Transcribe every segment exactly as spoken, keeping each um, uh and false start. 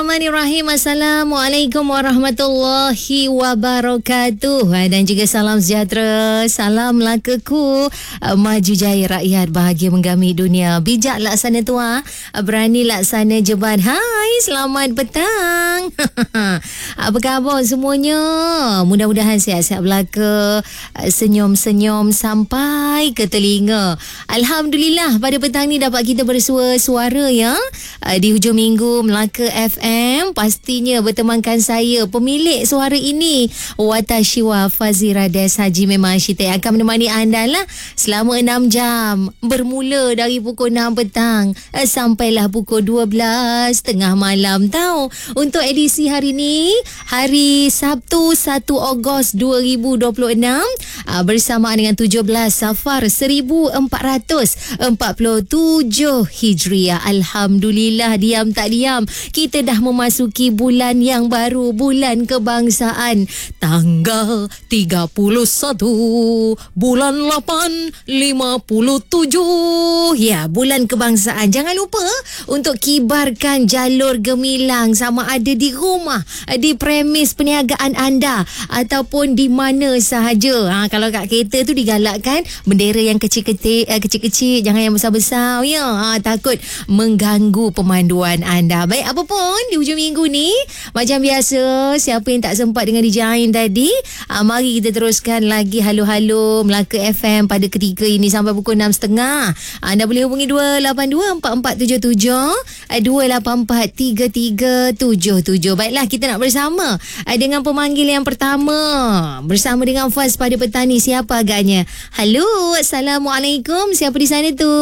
Bismillahirrahmanirrahim. Assalamualaikum warahmatullahi wabarakatuh. Dan juga salam sejahtera, salam lakaku, maju jaya rakyat, bahagia menggami dunia. Bijak laksana tua, berani laksana jebat. Hai, selamat petang. Apa khabar semuanya? Mudah-mudahan sihat-sihat belaka, senyum-senyum sampai ke telinga. Alhamdulillah, pada petang ni dapat kita bersua-suara ya di hujung minggu Melaka F M. Pastinya bertemankan saya, pemilik suara ini, Watashiwa Fazira Des Haji Memang Syite, akan menemani anda lah selama enam jam, bermula dari pukul enam petang eh, sampailah pukul dua belas tengah malam tau. Untuk edisi hari ni, hari Sabtu satu Ogos dua ribu dua puluh enam, uh, bersamaan dengan tujuh belas Safar seribu empat ratus empat puluh tujuh Hijriah. Alhamdulillah, diam tak diam, kita dah memasuki bulan yang baru, bulan kebangsaan, tanggal tiga puluh satu bulan lapan lima puluh tujuh. Ya, bulan kebangsaan. Jangan lupa untuk kibarkan jalur gemilang, sama ada di rumah, di premis perniagaan anda ataupun di mana sahaja. Ha, kalau kat kereta tu digalakkan bendera yang kecil-kecil, eh, kecil-kecil, jangan yang besar-besar ya. Ha, takut mengganggu pemanduan anda. Baik, apa pun di hujung minggu ni, macam biasa, siapa yang tak sempat dengan D J Ain tadi, aa, mari kita teruskan lagi halo-halo Melaka F M pada ketika ini sampai pukul enam tiga puluh. Anda boleh hubungi dua lapan dua empat empat tujuh tujuh dua lapan empat tiga tiga tujuh tujuh. Baiklah, kita nak bersama aa, dengan pemanggil yang pertama, bersama dengan Faz pada petang ni. Siapa agaknya? Halo, Assalamualaikum. Siapa di sana tu?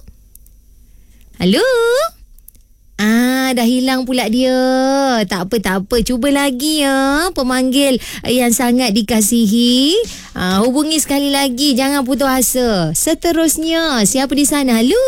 Halo? Ah, dah hilang pula dia. Tak apa, tak apa. Cuba lagi ya, pemanggil yang sangat dikasihi. Ah, hubungi sekali lagi, jangan putus asa. Seterusnya, siapa di sana? Halo.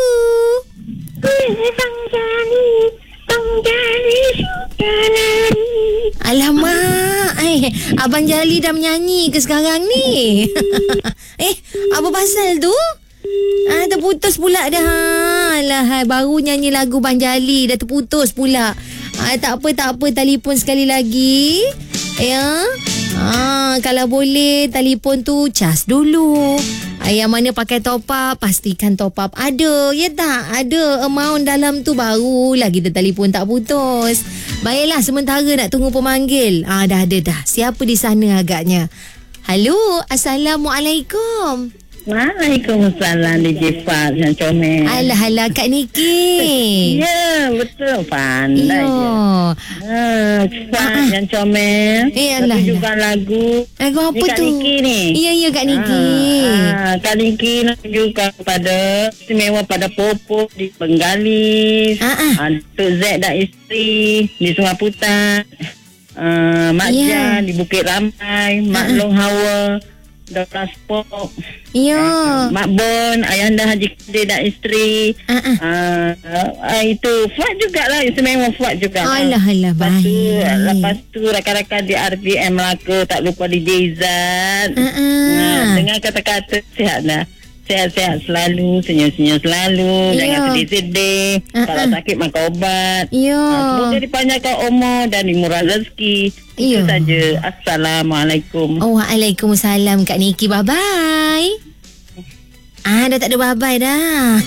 Bang Jali, Bang Jali suka lari. Alamak, eh, Abang Jali dah menyanyi ke sekarang ni? Eh, apa pasal tu? Ah, terputus pula dah. Alah, baru nyanyi lagu Bang Jali dah terputus pula. Ah, tak apa, tak apa, telefon sekali lagi. Ya. Ah, kalau boleh telefon tu cas dulu. Ah, yang mana pakai top up, pastikan top up ada. Ya tak? Ada amount dalam tu, barulah kita telefon tak putus. Baiklah, sementara nak tunggu pemanggil. Ah, dah ada dah. Siapa di sana agaknya? Halo, Assalamualaikum. Waalaikumsalam, D J Faz yang comel. Alah, alah, Kak Niki. Ya, betul. Pandai Yo. je. Ah, Faz yang comel. Eh, alah, Satu juga lagu. Lagu apa Ni Kak tu? Niki ni. Ya, ya, Kak Niki. Ah, ah, Kak Niki nak tunjukkan kepada istimewa pada Popo di Penggalis. Ah, ah. Ah, Tok Z dan isteri di Sungai Putat. Ah, Mak Ya. Jan di Bukit Ramai. Mak Ah, ah. Long Hawa. Doktor Spok. Ya. Mak Bon, Ayanda Haji Kadir dan isteri. Ah, ah. Uh, uh, itu Fuad jugalah, istimewa Fuad juga. Alah, alah, Lepas tu, baik. lepas tu rakan-rakan di R P M Melaka, tak lupa di Jezat. Ah, ah. Nah, dengan kata-kata sihat dah. Sehat-sehat selalu, senyum-senyum selalu, Ya. jangan sedih-sedih. Ah, Kalau ah. sakit makan ubat. Ya. Ah, semoga dipanjangkan umur dan dimurah rezeki. Ya. Itu saja. Assalamualaikum. Oh, Waalaikumsalam, Kak Niki. Bye-bye. Ah, dah tak ada bye-bye dah.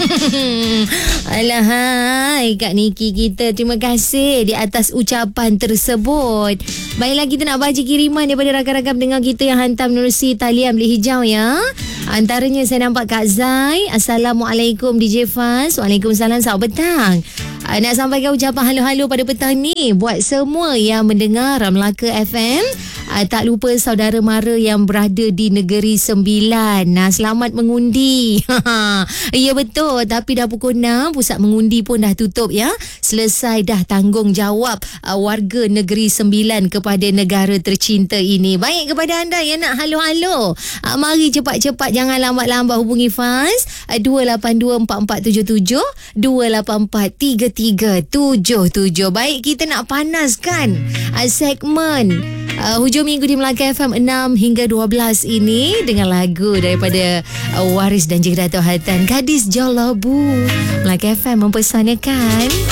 Alahai, Kak Niki kita, terima kasih di atas ucapan tersebut. Baiklah, kita nak baca kiriman daripada rakan-rakan pendengar kita yang hantar menerusi talian bilik hijau ya. Antaranya saya nampak Kak Zai. Assalamualaikum D J Faz. Waalaikumsalam, selamat petang. Uh, nak sampaikan ucapan halo-halo pada petang ni buat semua yang mendengar Melaka F M. Uh, tak lupa saudara mara yang berada di Negeri Sembilan. Nah, selamat mengundi. Ya betul, tapi dah pukul enam, pusat mengundi pun dah tutup ya. Selesai dah tanggungjawab uh, warga Negeri Sembilan kepada negara tercinta ini. Baik, kepada anda yang nak halo-halo, uh, mari cepat-cepat, jangan lambat-lambat hubungi Faz uh, dua lapan dua empat empat tujuh tujuh dua lapan empat tiga tiga tujuh tujuh. Baik, kita nak panaskan uh, segmen uh, hujung minggu di Melaka F M enam hingga dua belas ini dengan lagu daripada uh, Waris dan juga Dato' Hatan, Gadis Jalabu. Melaka F M mempersanakan.